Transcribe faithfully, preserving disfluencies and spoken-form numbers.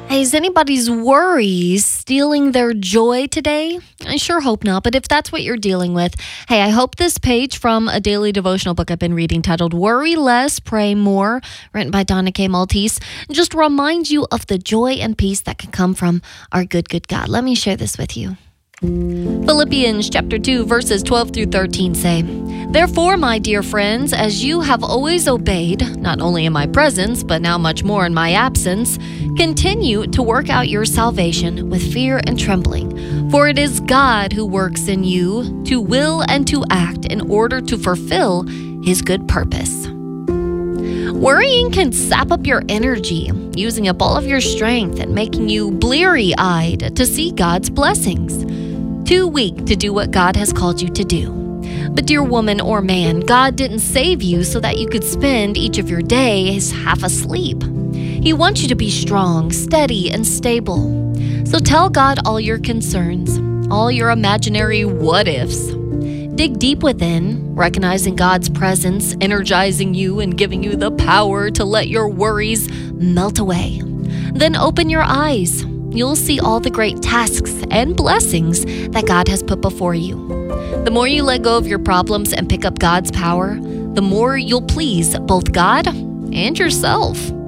Hey, is anybody's worries stealing their joy today? I sure hope not, but if that's what you're dealing with, hey, I hope this page from a daily devotional book I've been reading titled Worry Less, Pray More, written by Donna K. Maltese, just reminds you of the joy and peace that can come from our good, good God. Let me share this with you. Philippians chapter two, verses twelve through thirteen say, "Therefore, my dear friends, as you have always obeyed, not only in my presence, but now much more in my absence, continue to work out your salvation with fear and trembling. For it is God who works in you to will and to act in order to fulfill his good purpose." Worrying can sap up your energy, using up all of your strength and making you bleary-eyed to see God's blessings. Too weak to do what God has called you to do. But dear woman or man, God didn't save you so that you could spend each of your days half asleep. He wants you to be strong, steady, and stable. So tell God all your concerns, all your imaginary what-ifs. Dig deep within, recognizing God's presence, energizing you and giving you the power to let your worries melt away. Then open your eyes. You'll see all the great tasks and blessings that God has put before you. The more you let go of your problems and pick up God's power, the more you'll please both God and yourself.